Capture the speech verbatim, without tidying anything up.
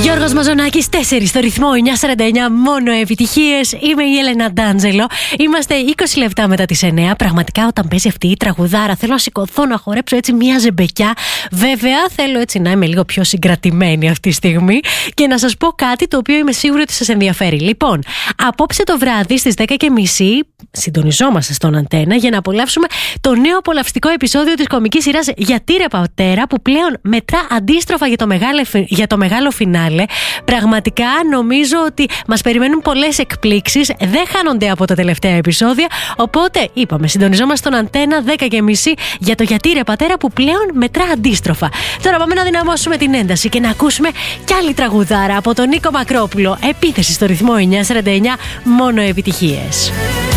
Γιώργος Μαζονάκης, τέσσερις στο ρυθμό, εννιά σαράντα εννιά, μόνο επιτυχίες. Είμαι η Έλενα Ντάντζελο. Είμαστε είκοσι λεπτά μετά τις εννιά. Πραγματικά, όταν παίζει αυτή η τραγουδάρα, θέλω να σηκωθώ να χορέψω έτσι μια ζεμπεκιά. Βέβαια, θέλω έτσι να είμαι λίγο πιο συγκρατημένη αυτή τη στιγμή και να σας πω κάτι το οποίο είμαι σίγουρη ότι σας ενδιαφέρει. Λοιπόν, απόψε το βράδυ στις δέκα και μισή συντονιζόμαστε στον Αντένα για να απολαύσουμε το νέο απολαυστικό επεισόδιο της κομικής σειράς Γιατί ρε πατέρα, που πλέον μετρά αντίστροφα για το μεγάλο, για το μεγάλο φινάλε. Πραγματικά νομίζω ότι μας περιμένουν πολλές εκπλήξεις, δεν χάνονται από τα τελευταία επεισόδια. Οπότε είπαμε, συντονιζόμαστε στον Αντένα δέκα και μισή για το Γιατί ρε πατέρα, που πλέον μετρά αντίστροφα. Τώρα πάμε να δυναμώσουμε την ένταση και να ακούσουμε κι άλλη τραγουδάρα από τον Νίκο Μακρόπουλο. Επίθεση στο ρυθμό εννιά σαράντα εννιά, μόνο επιτυχίες.